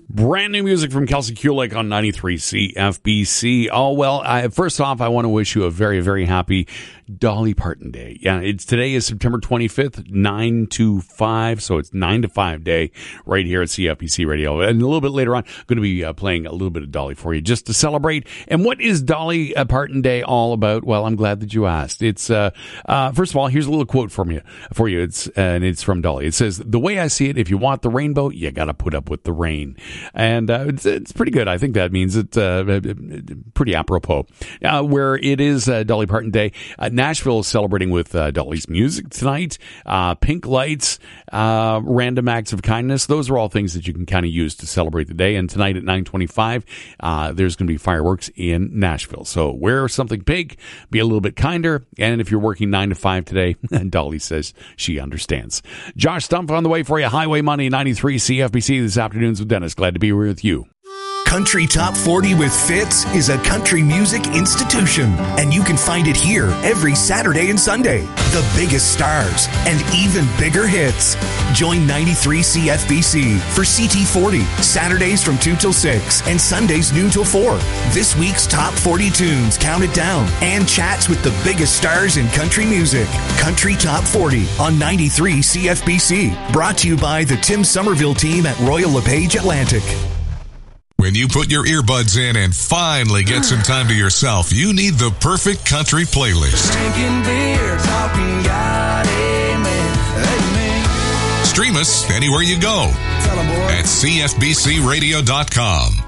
Brand new music from Kelsey Kulik on 93 CFBC. Oh, well, first off, I want to wish you a very, very happy Dolly Parton Day. Yeah, today is September 25th, 9 to 5, so it's 9 to 5 day right here at CFBC Radio. And a little bit later on, I'm going to be playing a little bit of Dolly for you just to celebrate. And what is Dolly Parton Day all about? Well, I'm glad that you asked. It's first of all, here's a little quote from you. It's from Dolly. It says, "The way I see it, if you want the rainbow, you got to put up with the rain." And it's pretty good. I think that means it's pretty apropos. Where it is Dolly Parton Day, Nashville is celebrating with Dolly's music tonight. Pink lights, random acts of kindness. Those are all things that you can kind of use to celebrate the day. And tonight at 9:25, there's going to be fireworks in Nashville. So wear something pink, be a little bit kinder. And if you're working 9 to 5 today, Dolly says she understands. Josh Stumpf on the way for you. Highway Money, 93 CFBC this afternoon's with Dennis. Glad to be with you. Country Top 40 with Fitz is a country music institution, and you can find it here every Saturday and Sunday. The biggest stars and even bigger hits. Join 93 CFBC for CT40, Saturdays from 2 till 6 and Sundays noon till 4. This week's Top 40 tunes counted down and chats with the biggest stars in country music. Country Top 40 on 93 CFBC. Brought to you by the Tim Somerville team at Royal LePage Atlantic. When you put your earbuds in and finally get some time to yourself, you need the perfect country playlist. Drinking beer, talking God, amen, amen. Stream us anywhere you go at CFBCRadio.com.